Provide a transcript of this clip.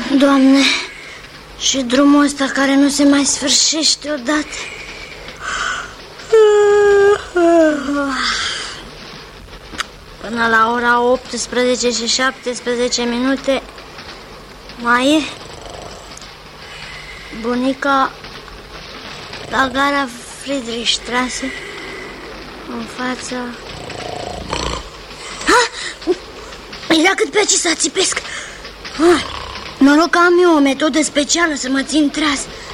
Doamne, și drumul ăsta care nu se mai sfârșește odată. Până la ora 18 și 17 minute mai e bunica la gara Friedrichstraße, în fața... Era cât pe aici să țipesc. Noroc că am eu o metodă specială să mă țin tras.